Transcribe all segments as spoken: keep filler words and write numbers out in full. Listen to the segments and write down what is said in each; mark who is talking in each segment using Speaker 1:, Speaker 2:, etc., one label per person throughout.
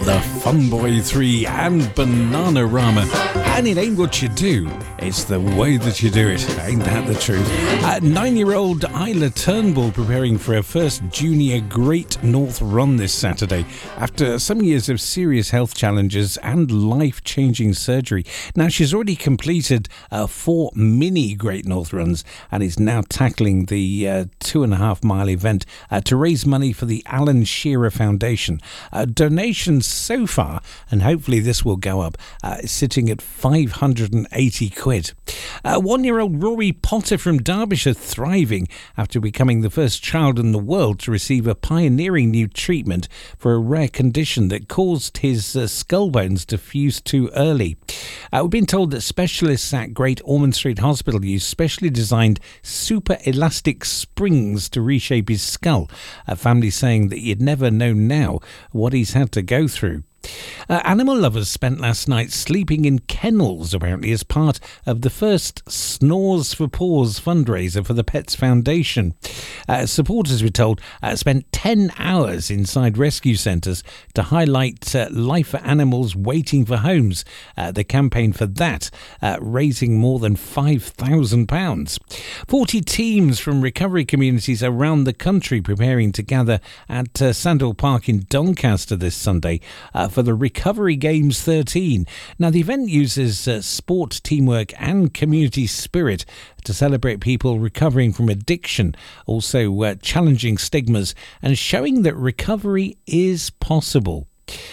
Speaker 1: The Fun Boy three and Bananarama. And it ain't what you do, it's the way that you do it. Ain't that the truth? Uh, nine-year-old Isla Turnbull preparing for her first junior Great North Run this Saturday after some years of serious health challenges and life-changing surgery. Now, she's already completed uh, four mini Great North Runs and is now tackling the uh, two-and-a-half-mile event uh, to raise money for the Alan Shearer Foundation. Uh, donations so far, and hopefully this will go up, uh, sitting at five hundred eighty quid. Uh, one-year-old Rory Potter from Derbyshire thriving after becoming the first child in the world to receive a pioneering new treatment for a rare condition that caused his uh, skull bones to fuse too early. Uh, we've been told that specialists at Great Ormond Street Hospital use specially designed super elastic springs to reshape his skull. A family saying that you'd never know now what he's had to go through. Uh, animal lovers spent last night sleeping in kennels, apparently, as part of the first Snores for Paws fundraiser for the Pets Foundation. Uh, supporters, we're told, uh, spent ten hours inside rescue centres to highlight uh, life for animals waiting for homes. Uh, the campaign for that uh, raising more than five thousand pounds. forty teams from recovery communities around the country preparing to gather at uh, Sandal Park in Doncaster this Sunday uh, for the Recovery Games thirteen. Now, the event uses uh, sport, teamwork and community spirit to celebrate people recovering from addiction, also uh, challenging stigmas and showing that recovery is possible.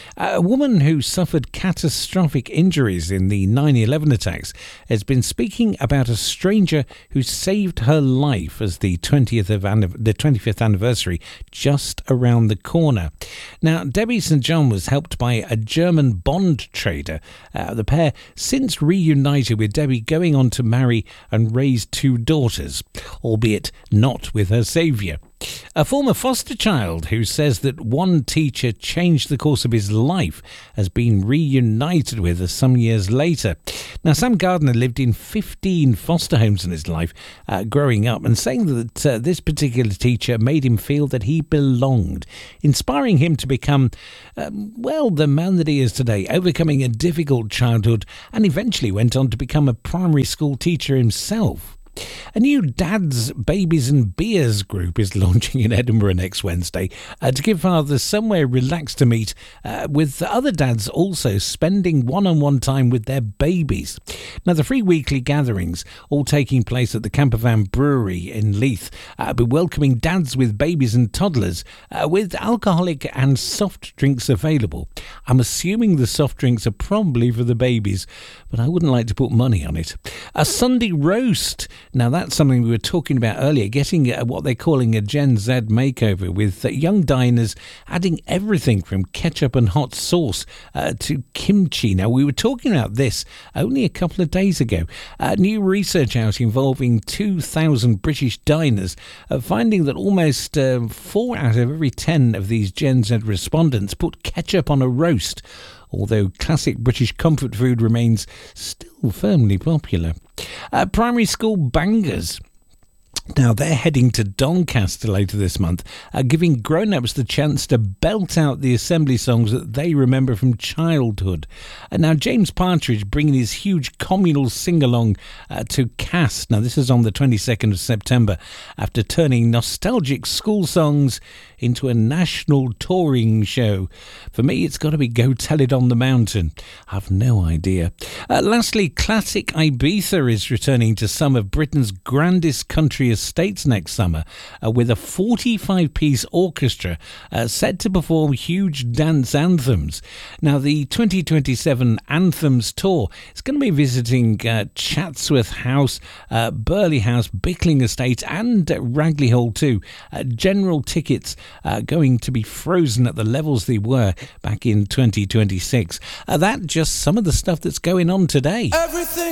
Speaker 1: A woman who suffered catastrophic injuries in the nine eleven attacks has been speaking about a stranger who saved her life as the twentieth of the twenty-fifth anniversary just around the corner. Now, Debbie Saint John was helped by a German bond trader. Uh, the pair since reunited, with Debbie going on to marry and raise two daughters, albeit not with her saviour. A former foster child who says that one teacher changed the course of his life has been reunited with us some years later. Now, Sam Gardner lived in fifteen foster homes in his life uh, growing up, and saying that uh, this particular teacher made him feel that he belonged, inspiring him to become, um, well, the man that he is today, overcoming a difficult childhood, and eventually went on to become a primary school teacher himself. A new Dads, Babies and Beers group is launching in Edinburgh next Wednesday uh, to give fathers somewhere relaxed to meet, uh, with other dads also spending one-on-one time with their babies. Now, the three weekly gatherings, all taking place at the Campervan Brewery in Leith, uh, be welcoming dads with babies and toddlers, uh, with alcoholic and soft drinks available. I'm assuming the soft drinks are probably for the babies, but I wouldn't like to put money on it. A Sunday roast. Now, that's something we were talking about earlier, getting uh, what they're calling a Gen Z makeover, with uh, young diners adding everything from ketchup and hot sauce uh, to kimchi. Now, we were talking about this only a couple of days ago. Uh, new research out involving two thousand British diners, uh, finding that almost uh, four out of every ten of these Gen Z respondents put ketchup on a roast, although classic British comfort food remains still firmly popular. Uh, primary school bangers. Now, they're heading to Doncaster later this month, uh, giving grown-ups the chance to belt out the assembly songs that they remember from childhood. And now, James Partridge bringing his huge communal sing-along uh, to Cass. Now, this is on the twenty-second of September, after turning nostalgic school songs into a national touring show. For me, it's got to be Go Tell It on the Mountain. I've no idea. Uh, lastly, Classic Ibiza is returning to some of Britain's grandest country estates next summer, uh, with a forty-five piece orchestra uh, set to perform huge dance anthems. Now, the twenty twenty-seven Anthems Tour is going to be visiting uh, Chatsworth House, uh, Burley House, Bickling Estate and uh, Ragley Hall too. Uh, general tickets uh, going to be frozen at the levels they were back in twenty twenty-six. Uh, that just some of the stuff that's going on today.
Speaker 2: Everything